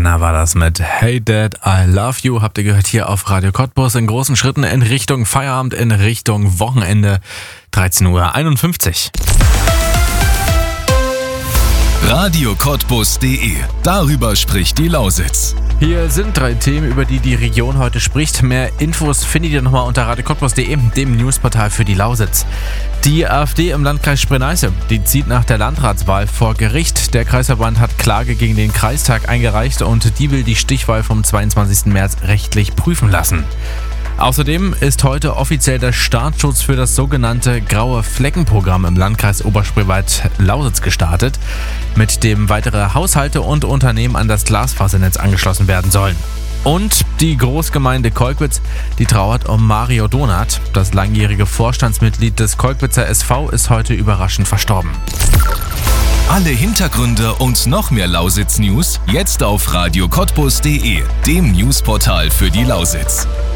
Rihanna war das mit Hey Dad, I Love You. Habt ihr gehört hier auf Radio Cottbus in großen Schritten in Richtung Feierabend, in Richtung Wochenende. 13:51 Uhr. RadioCottbus.de. Darüber spricht die Lausitz. Hier sind 3 Themen, über die die Region heute spricht. Mehr Infos findet ihr nochmal unter radiocottbus.de, dem Newsportal für die Lausitz. Die AfD im Landkreis Spree-Neiße, die zieht nach der Landratswahl vor Gericht. Der Kreisverband hat Klage gegen den Kreistag eingereicht und die will die Stichwahl vom 22. März rechtlich prüfen lassen. Außerdem ist heute offiziell der Startschuss für das sogenannte Graue Fleckenprogramm im Landkreis Oberspreewald-Lausitz gestartet, mit dem weitere Haushalte und Unternehmen an das Glasfasernetz angeschlossen werden sollen. Und die Großgemeinde Kolkwitz, die trauert um Mario Donath. Das langjährige Vorstandsmitglied des Kolkwitzer SV ist heute überraschend verstorben. Alle Hintergründe und noch mehr Lausitz-News jetzt auf radiocottbus.de, dem Newsportal für die Lausitz.